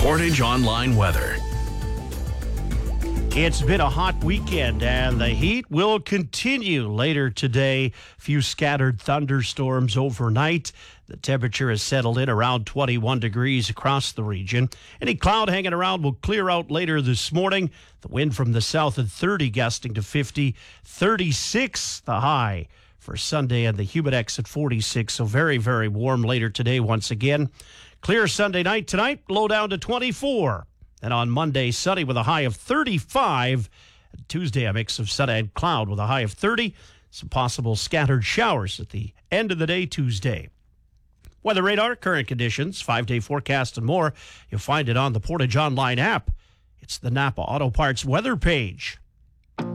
Portage Online weather. It's been a hot weekend, and the heat will continue later today. A few scattered thunderstorms overnight. The temperature has settled in around 21 degrees across the region. Any cloud hanging around will clear out later this morning. The wind from the south at 30, gusting to 50. 36 the high for Sunday, and the humidex at 46. So very, very warm later today once again. Clear Sunday night tonight, low down to 24. And on Monday, sunny with a high of 35. And Tuesday, a mix of sun and cloud with a high of 30. Some possible scattered showers at the end of the day Tuesday. Weather radar, current conditions, 5-day forecast and more. You'll find it on the Portage Online app. It's the Napa Auto Parts weather page.